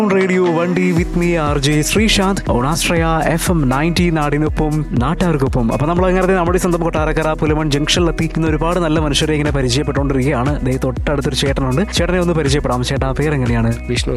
Radio വണ്ടി with me R J Sreesanth ഓണാശ്രയ FM 90 നാടിനൊപ്പം നാട്ടുകാർക്കൊപ്പം. അപ്പൊ നമ്മൾ അങ്ങനെ നമ്മുടെ സ്വന്തം കൊട്ടാരക്കര പുലമൺ ജംഗ്ഷനിലെത്തി ഇന്ന് ഒരുപാട് നല്ല മനുഷ്യരെ ഇങ്ങനെ പരിചയപ്പെട്ടുകൊണ്ടിരിക്കുകയാണ്. തൊട്ടടുത്തൊരു ചേട്ടനുണ്ട്. ചേട്ടനെ ഒന്ന് പരിചയപ്പെടാം. ചേട്ടാ പേരെങ്ങനെയാണ്?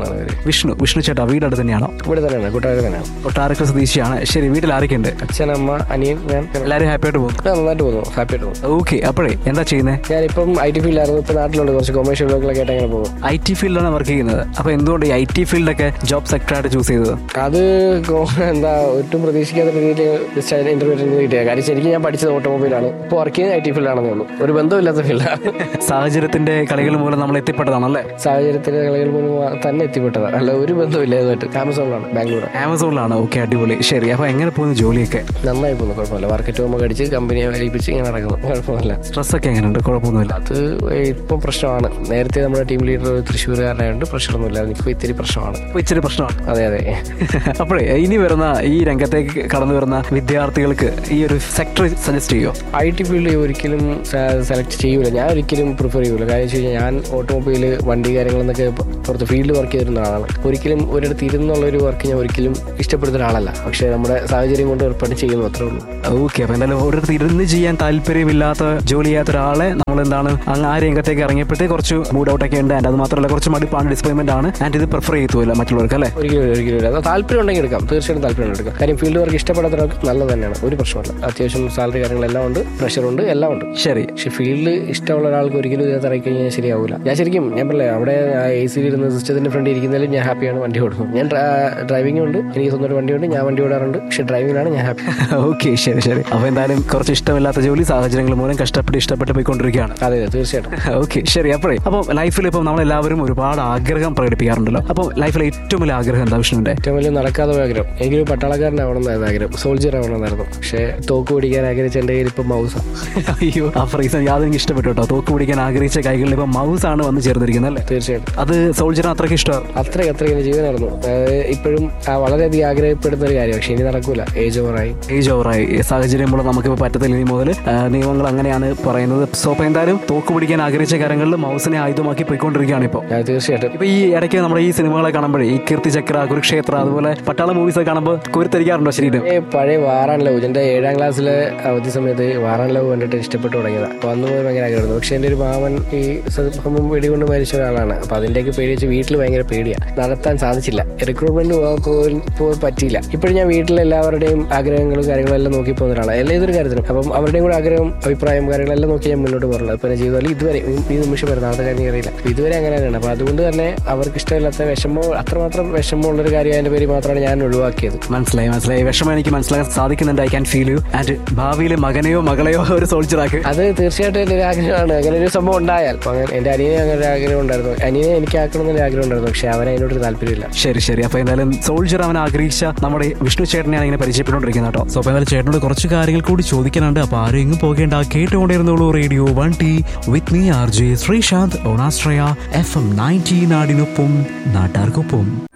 വിഷ്ണു ചേട്ടാ വീട് അടുത്ത് തന്നെയാണോ? ഇവിടെ തന്നെയാണ്, കൊട്ടാരക്കര സ്വദേശിയാണ്. ശരി, വീട്ടിൽ ആരൊക്കെയുണ്ട്? അച്ഛൻ, അമ്മ, അനിയൻ, ഞാൻ. എല്ലാവരും ഹാപ്പി ആയിട്ട് പോകും? നന്നായിട്ട് പോകുന്നു, ഹാപ്പി ആയിട്ട് പോകും. ഓക്കെ, അപ്പോഴേ എന്താ ചെയ്യുന്നത്? ഞാനിപ്പം IT ഫീൽഡായിരുന്നു. ഇപ്പൊ നാട്ടിലുണ്ട്, കുറച്ച് കൊമേഴ്ഷ്യൽ വർക്കിലൊക്കെ ആയിട്ട് അങ്ങനെ പോകും. IT ഫീൽഡിലാണ് വർക്ക് ചെയ്യുന്നത്. അപ്പൊ എന്തുകൊണ്ട് ഈ IT ഫീൽഡൊക്കെ ജോബ് സെക്ടറായിട്ട് ചൂസ് ചെയ്തത്? അത് എന്താ ഒട്ടും പ്രതീക്ഷിക്കാത്ത രീതിയിൽ ഇന്റർവ്യൂ കിട്ടിയ കാര്യം. ശരിക്കും ഞാൻ പഠിച്ചത് ഓട്ടോമൊബൈലാണ്. ഇപ്പോൾ വർക്ക് ചെയ്യുന്നത് IT ഫീൽഡാണെന്നേ ഉള്ളൂ. ഒരു ബന്ധമില്ലാത്ത ഫീൽഡാണ്. സാഹചര്യത്തിന്റെ കളികൾ മൂലം നമ്മൾ എത്തിപ്പെട്ടതാണല്ലേ? സാഹചര്യത്തിന്റെ കളികൾ മൂലം തന്നെ എത്തിപ്പെട്ടതാണ്, അല്ല ഒരു ബന്ധമില്ല. ഇതുമായിട്ട് ആമസോണിലാണ്, ബാംഗ്ലൂർ. ആമസോണിലാണ്. ഓക്കെ, അടിപൊളി. ശരി, അപ്പൊ എങ്ങനെ പോകുന്നു ജോലിയൊക്കെ? നന്നായി പോകുന്നു, കുഴപ്പമില്ല. മാർക്കറ്റ് പോകുമ്പോൾ കടിച്ച് കമ്പനിയെ വലിപ്പിച്ച് ഇങ്ങനെ നടക്കുന്നു, കുഴപ്പമില്ല. സ്ട്രെസ് ഒക്കെ എങ്ങനെയുണ്ട്? കുഴപ്പമൊന്നുമില്ല. അത് ഇപ്പം പ്രശ്നമാണ്. നേരത്തെ നമ്മുടെ ടീം ലീഡർ തൃശ്ശൂരുകാരനായതുകൊണ്ട് പ്രശ്നമൊന്നുമില്ലായിരുന്നു. ഇപ്പൊ ഇത്തിരി പ്രശ്നമാണ്. അതെ. അപ്പോഴേ ഇനി വരുന്ന ഈ രംഗത്തേക്ക് കടന്നു വരുന്ന വിദ്യാർത്ഥികൾക്ക് ഈ ഒരു സെക്ടർ സജസ്റ്റ് ചെയ്യോ? IT ഫീൽഡ് ഒരിക്കലും സെലക്ട് ചെയ്യൂല. ഞാൻ ഒരിക്കലും പ്രിഫർ ചെയ്യൂല. കാര്യം വെച്ച് കഴിഞ്ഞാൽ ഞാൻ ഓട്ടോമൊബൈൽ വണ്ടി കാര്യങ്ങളെന്നൊക്കെ പുറത്ത് ഫീൽഡ് വർക്ക് ചെയ്തിരുന്ന ആളാണ്. ഒരിക്കലും ഒരിടത്ത് ഇരുന്നുള്ള ഒരു വർക്ക് ഞാൻ ഒരിക്കലും ഇഷ്ടപ്പെടുന്ന ഒരാളല്ല. പക്ഷേ നമ്മുടെ സാഹചര്യം കൊണ്ട് ഏർപ്പാട് ചെയ്യുന്നു, അത്രേ ഉള്ളൂ. ഓക്കെ, അപ്പൊ എന്തായാലും ഒരിടത്ത് ഇരുന്ന് ചെയ്യാൻ താല്പര്യമില്ലാത്ത ജോലി ചെയ്യാത്ത ഒരാളെ നമ്മൾ എന്താണ് ആ രംഗത്തേക്ക് ഇറങ്ങിയപ്പോഴത്തെ കുറച്ച് മൂഡ് ഔട്ട് ഒക്കെ ഉണ്ട്. ആൻഡ് അത് മാത്രമല്ല കുറച്ച് മടുപ്പാണ്, ഡിസപ്പോയിൻമെന്റ് ആണ്. ആൻഡ് ഇത് പ്രിഫർ ചെയ്തുല്ല മറ്റുള്ളവർക്ക് അല്ലേ? ഒരിക്കലും അത് താല്പര്യം ഉണ്ടെങ്കിൽ എടുക്കാം, തീർച്ചയായിട്ടും താല്പര്യം എടുക്കാം. കാര്യം ഫീൽഡ് വർക്ക് ഇഷ്ടപ്പെടാത്തവർക്ക് നല്ലത് തന്നെയാണ്, ഒരു പ്രശ്നമല്ല. അത്യാവശ്യം സാലറി കാര്യങ്ങളെല്ലാം ഉണ്ട്, പ്രഷറുണ്ട്, എല്ലാം ഉണ്ട്. ശരി, പക്ഷെ ഫീൽഡ് ഇഷ്ടമുള്ള ഒരാൾക്ക് ഒരിക്കലും ഇതിനകത്ത് ഇറക്കി കഴിഞ്ഞാൽ ശരിയാവില്ല. ഞാൻ പറഞ്ഞില്ലേ, അവിടെ AC ഇരുന്ന് സിസ്റ്റത്തിന്റെ ഫ്രണ്ട് ഇരിക്കുന്നതിലും ഞാൻ ഹാപ്പിയാണ്. വണ്ടി ഓടുന്നു, ഞാൻ ഡ്രൈവിംഗ് ഉണ്ട്, എനിക്ക് സ്വന്തം വണ്ടിയുണ്ട്, ഞാൻ വണ്ടി ഓടാറുണ്ട്. പക്ഷെ ഡ്രൈവിംഗിലാണ് ഞാൻ ഹാപ്പി. ഓക്കെ, ശരി. അപ്പൊ എന്തായാലും കുറച്ച് ഇഷ്ടമില്ലാത്ത ജോലി സാഹചര്യങ്ങൾ മൂലം ഇഷ്ടപ്പെട്ട് പോയിക്കൊണ്ടിരിക്കുകയാണ്. അതെ, തീർച്ചയായിട്ടും. ഓക്കെ, ശരി. അപ്പോഴേ അപ്പം ലൈഫിൽ ഇപ്പം നമ്മളെല്ലാവരും ഒരുപാട് ആഗ്രഹം പ്രകടിപ്പിക്കാറുണ്ടല്ലോ. അപ്പം ലൈഫിലെ ഏറ്റവും വലിയ ആഗ്രഹം എന്താ വിഷ്ണുവിന്റെ? ഏറ്റവും വലിയ നടക്കാതെ ആഗ്രഹം എനിക്കൊരു പട്ടാളക്കാരനാവണമെന്നായിരുന്നു ആഗ്രഹം, സോൾജിയർ ആവണമെന്നായിരുന്നു. പക്ഷേ തോക്ക് പിടിക്കാൻ ആഗ്രഹിച്ച എൻ്റെ കയ്യിൽ ഇപ്പം മൗസാണ്. അയ്യോ, ആ ഫ്രീസൺ യാതൊരു ഇഷ്ടപ്പെട്ടു കേട്ടോ. തോക്ക് പിടിക്കാൻ ആഗ്രഹിച്ച കൈകളിൽ ഇപ്പം മൗസ് ആണ് വന്ന് ചേർന്നിരിക്കുന്നത് അല്ലേ? തീർച്ചയായിട്ടും. അത് സോൾജിയർ അത്രയ്ക്ക് ഇഷ്ടമാണ്. അത്രയ്ക്ക് ജീവനായിരുന്നു. ഇപ്പോഴും വളരെയധികം ആഗ്രഹപ്പെടുന്ന ഒരു കാര്യം. പക്ഷെ ഇനി നടക്കൂല, ഏജ് ഓവറായി. സാഹചര്യം മൂലം നമുക്കിപ്പോൾ പറ്റത്തില്ല. ഇനി മുതൽ നിയമങ്ങൾ അങ്ങനെയാണ് പറയുന്നത്. സോ അപ്പോൾ എന്തായാലും തോക്ക് പിടിക്കാൻ ആഗ്രഹിച്ച കാര്യങ്ങളിൽ മൗസിനെ ആയുധമാക്കി പോയിക്കൊണ്ടിരിക്കുകയാണ് ഇപ്പോൾ. തീർച്ചയായിട്ടും. ഇപ്പൊ ഈ ഇടയ്ക്ക് നമ്മുടെ ഈ സിനിമകളെ കാണുമ്പോഴേ ഈ കീർത്തിചക്ര, കുരുക്ഷേത്ര, അതുപോലെ പട്ടാള മൂവീസ് ഒക്കെ കാണുമ്പോൾ കോരിത്തരിക്കാറുണ്ടോ ശരീരം? പഴയ വാറാൻ ലവ്, എൻ്റെ 7ാം ക്ലാസ്സിലെ അവധി സമയത്ത് വാറാൻ ലവ് കണ്ടിട്ട് ഇഷ്ടപ്പെട്ടു തുടങ്ങിയത്. അപ്പൊ അന്ന് പോയി ഭയങ്കര ആഗ്രഹമായിരുന്നു. പക്ഷെ എൻ്റെ ഒരു മാമൻ ഈ വെടികൊണ്ട് മരിച്ച ഒരാളാണ്. അപ്പൊ അതിന്റെയൊക്കെ പേടി വെച്ച് വീട്ടിൽ ഭയങ്കര പേടിയാണ്, നടത്താൻ സാധിച്ചില്ല. റിക്രൂട്ട്മെന്റ് പോകാൻ പറ്റിയില്ല. ഇപ്പോഴും ഞാൻ വീട്ടിലെല്ലാവരുടെയും ആഗ്രഹങ്ങളും കാര്യങ്ങളും എല്ലാം നോക്കി പോകുന്ന ഒരാളാണ്, എല്ലാ ഏതൊരു കാര്യത്തിനും. അപ്പം അവരുടെയും കൂടെ ആഗ്രഹം, അഭിപ്രായം, കാര്യങ്ങളെല്ലാം നോക്കി ഞാൻ മുന്നോട്ട് പോകുന്നത്. ഇപ്പൊ ജീവിതത്തിൽ ഇതുവരെ ഈ നിമിഷം വരെ നാളത്തെ കാര്യം അറിയില്ല, ഇതുവരെ അങ്ങനെ തന്നെയാണ്. അപ്പൊ അതുകൊണ്ട് തന്നെ അവർക്ക് ഇഷ്ടമില്ലാത്ത അത്രമാത്രം വിഷമമുള്ളൊരു കാര്യം അതിന്റെ പേര് മാത്രമാണ് ഞാൻ ഒഴിവാക്കിയത്. മനസ്സിലായി. വിഷമം എനിക്ക് മനസ്സിലാക്കാൻ സാധിക്കുന്നുണ്ട്. I can feel you. And ഭാവിയിൽ മകനെയോ മകളെയോ ഒരു സോൾജറാക്കി. അത് തീർച്ചയായിട്ടും എൻ്റെ ഒരു ആഗ്രഹമാണ്. അങ്ങനെ ഒരു സംഭവം ഉണ്ടായാൽ എൻ്റെ അനിയനെ അങ്ങനെ ഒരു ആഗ്രഹം ഉണ്ടായിരുന്നു. അനിയനെ എനിക്ക് ആക്കണമെന്നൊരു ആഗ്രഹം ഉണ്ടായിരുന്നു. പക്ഷെ അവൻ അതിനോട് താല്പര്യമില്ല. ശരി. അപ്പൊ എന്തായാലും സോൾജർ അവൻ ആഗ്രഹിച്ച നമ്മുടെ വിഷ്ണു ചേട്ടനെയാണ് ഇങ്ങനെ പരിചയപ്പെട്ടുകൊണ്ടിരിക്കുന്നത് കേട്ടോ. സോ അപ്പൊ എന്തായാലും ചേട്ടനോട് കുറച്ച് കാര്യങ്ങൾ കൂടി ചോദിക്കാനുണ്ട്. അപ്പൊ ആരും എങ്ങും പോകേണ്ട, കേട്ടുകൊണ്ടിരുന്നോളൂ radio 1T with me R J Sreesanth ഓണാശ്രയ FM 90 നാടിനൊപ്പം നാട്ടാർക്കൊപ്പം.